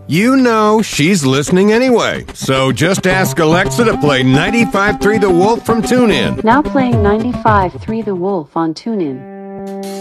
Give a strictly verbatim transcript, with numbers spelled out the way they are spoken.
You know she's listening anyway, so just ask Alexa to play ninety-five point three The Wolf from TuneIn. Now playing ninety-five point three The Wolf on TuneIn.